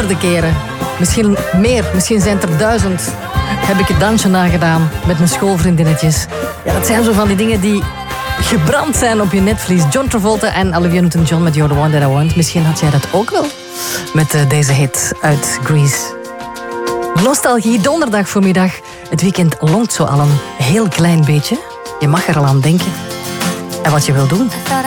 honderden keren. Misschien meer, misschien zijn het er 1000. Heb ik het dansje nagedaan met mijn schoolvriendinnetjes. Ja, dat zijn zo van die dingen die gebrand zijn op je netvlies. John Travolta en Olivia Newton-John met You're the One That I Want. Misschien had jij dat ook wel met deze hit uit Grease. Nostalgie, donderdag voormiddag. Het weekend longt zo al een heel klein beetje. Je mag er al aan denken. En wat je wil doen.